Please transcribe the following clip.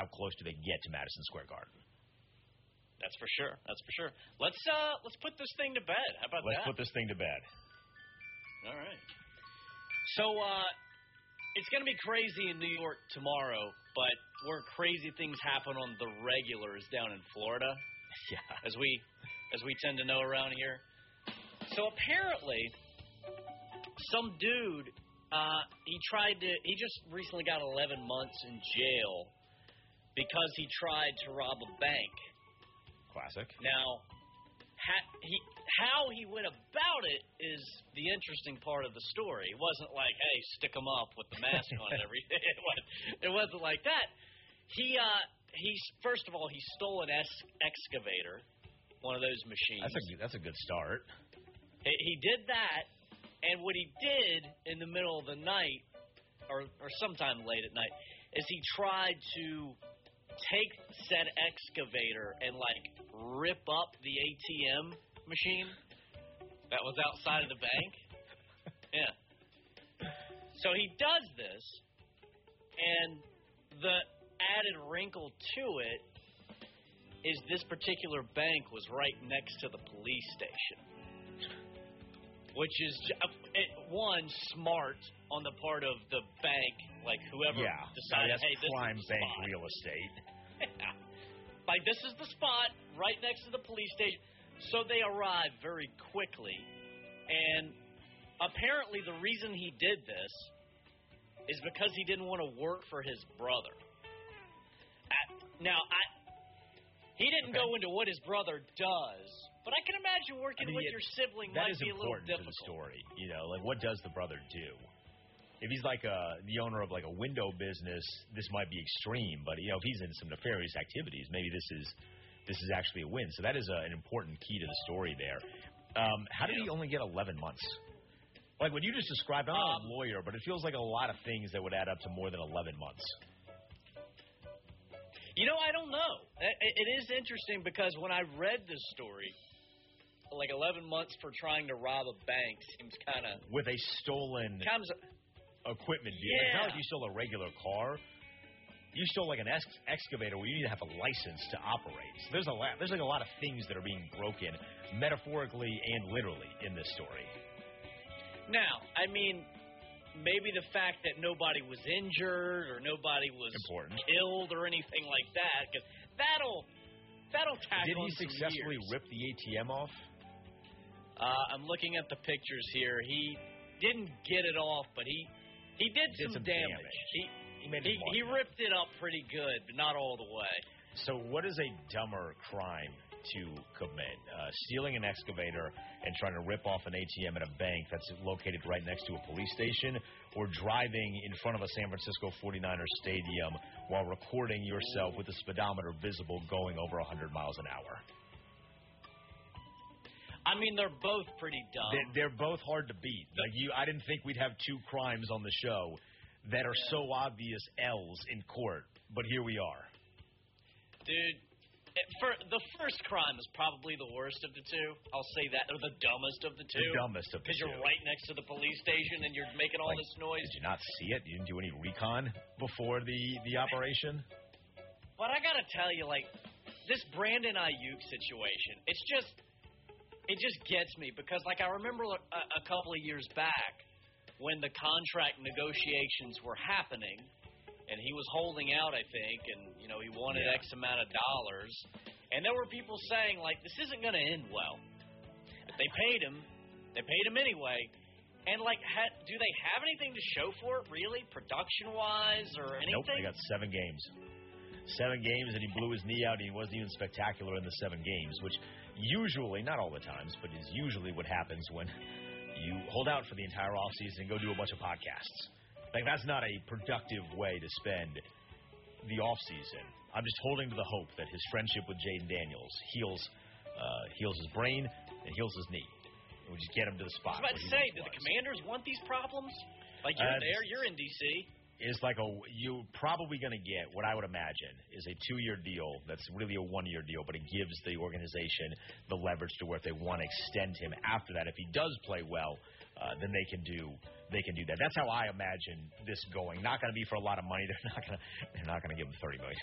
how close do they get to Madison Square Garden. That's for sure. Let's put this thing to bed. How about that? Let's put this thing to bed. All right. So it's going to be crazy in New York tomorrow, but where crazy things happen on the regular is down in Florida. Yeah. As we tend to know around here. So apparently, some dude, he just recently got 11 months in jail because he tried to rob a bank. Classic. Now, how he went about it is the interesting part of the story. It wasn't like, hey, stick him up with the mask on and everything. It wasn't like that. First of all, he stole an excavator, one of those machines. That's a good start. He did that, and what he did in the middle of the night, or sometime late at night, is he tried to take said excavator and, rip up the ATM machine that was outside of the bank. Yeah. So he does this, and the added wrinkle to it is this particular bank was right next to the police station. Which is, one, smart on the part of the bank, whoever decided, hey, this prime is the bank spot. real estate. This is the spot right next to the police station. So they arrive very quickly. And apparently the reason he did this is because he didn't want to work for his brother. He didn't go into what his brother does, but I can imagine working with your sibling might be a little difficult. That is important to the story. What does the brother do? If he's the owner of a window business, this might be extreme. But if he's in some nefarious activities, maybe this is actually a win. So that is an important key to the story there. How did he only get 11 months? What you just described, I'm not a lawyer, but it feels like a lot of things that would add up to more than 11 months. I don't know. It is interesting because when I read this story, 11 months for trying to rob a bank seems kind of... With a stolen equipment deal. Yeah. It's not like you stole a regular car. You stole an excavator where you need to have a license to operate. So there's a lot of things that are being broken metaphorically and literally in this story. Now, maybe the fact that nobody was injured or nobody was killed or anything like that, because that'll tackle. Did he successfully rip the ATM off? I'm looking at the pictures here. He didn't get it off, but he did some damage. He ripped it up pretty good, but not all the way. So what is a dumber crime to commit? Stealing an excavator and trying to rip off an ATM at a bank that's located right next to a police station, or driving in front of a San Francisco 49ers stadium while recording yourself with the speedometer visible going over 100 miles an hour? They're both pretty dumb. They're both hard to beat. I didn't think we'd have two crimes on the show that are so obvious L's in court, but here we are. Dude, the first crime is probably the worst of the two. I'll say that. Or the dumbest of the two. The dumbest of the two. Because you're right next to the police station and you're making all this noise. Did you not see it? You didn't do any recon before the operation? But I got to tell you, this Brandon Ayuk situation, it just gets me. Because, I remember a couple of years back when the contract negotiations were happening, and he was holding out, I think, and, he wanted X amount of dollars. And there were people saying, this isn't going to end well. But they paid him. They paid him anyway. And, do they have anything to show for it, really, production-wise or anything? Nope, they got 7 games. 7 games, and he blew his knee out, and he wasn't even spectacular in the 7 games, which usually, not all the times, but is usually what happens when you hold out for the entire offseason and go do a bunch of podcasts. That's not a productive way to spend the offseason. I'm just holding to the hope that his friendship with Jaden Daniels heals his brain and heals his knee. And we just get him to the spot. I was about to say, do the Commanders want these problems? You're in D.C. You're probably going to get what I would imagine is a 2-year deal that's really a 1-year deal, but it gives the organization the leverage to where if they want to extend him after that, if he does play well, then they can do that. That's how I imagine this going. Not going to be for a lot of money. They're not going to give him $30 million.